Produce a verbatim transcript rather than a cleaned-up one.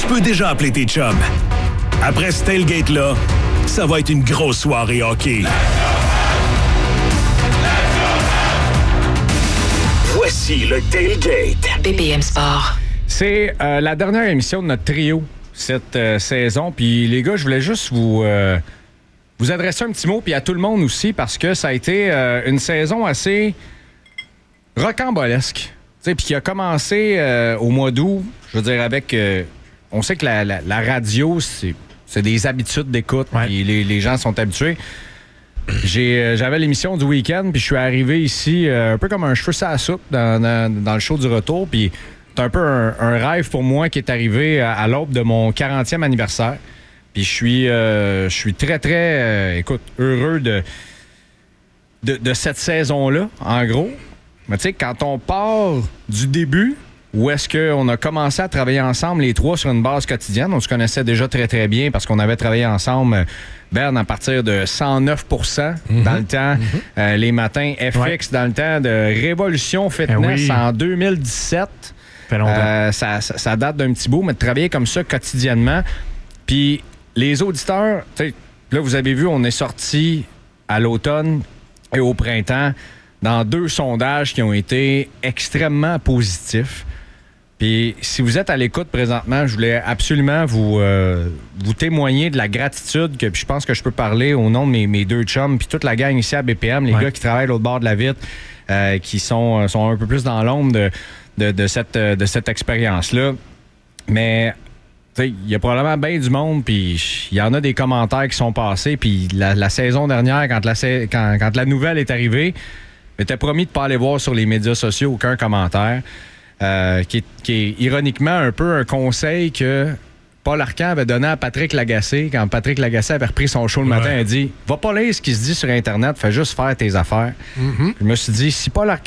tu peux déjà appeler tes chums. Après ce tailgate-là, ça va être une grosse soirée hockey. Voici le tailgate. B P M Sport. C'est euh, la dernière émission de notre trio cette euh, saison. Puis les gars, je voulais juste vous, euh, vous adresser un petit mot, puis à tout le monde aussi, parce que ça a été euh, une saison assez rocambolesque. Puis qui a commencé euh, au mois d'août, je veux dire, avec... Euh, on sait que la, la, la radio, c'est, c'est des habitudes d'écoute, ouais. puis les, les gens sont habitués. J'ai, euh, j'avais l'émission du week-end, puis je suis arrivé ici euh, un peu comme un cheveu sur la soupe dans, dans, dans le show du retour, puis c'est un peu un, un rêve pour moi qui est arrivé à, à l'aube de mon quarantième anniversaire. Puis je suis, euh, je suis très, très, euh, écoute, heureux de, de, de cette saison-là, en gros. Mais tu sais, quand on part du début, où est-ce qu'on a commencé à travailler ensemble, les trois, sur une base quotidienne, on se connaissait déjà très, très bien parce qu'on avait travaillé ensemble, Berne, à partir de cent neuf pour cent mm-hmm. dans le temps, mm-hmm. euh, les matins F X ouais. dans le temps de Révolution Fitness eh oui. en deux mille dix-sept. Fait longtemps. Euh, ça, ça, ça date d'un petit bout, mais de travailler comme ça quotidiennement. Puis les auditeurs, là, vous avez vu, on est sorti à l'automne et au printemps dans deux sondages qui ont été extrêmement positifs. Puis si vous êtes à l'écoute présentement, je voulais absolument vous, euh, vous témoigner de la gratitude que puis je pense que je peux parler au nom de mes, mes deux chums puis toute la gang ici à B P M, les ouais. gars qui travaillent à l'autre bord de la vitre, euh, qui sont, sont un peu plus dans l'ombre de, de, de, cette, de cette expérience-là. Mais il y a probablement bien du monde, puis il y en a des commentaires qui sont passés, puis la, la saison dernière, quand la, quand, quand la nouvelle est arrivée, m'était promis de ne pas aller voir sur les médias sociaux aucun commentaire. Euh, qui, est, qui est ironiquement un peu un conseil que Paul Arcand avait donné à Patrick Lagacé quand Patrick Lagacé avait repris son show le matin. Ouais. Il a dit « Va pas lire ce qui se dit sur Internet, fais juste faire tes affaires. Mm-hmm. » Je me suis dit, si Paul Arcand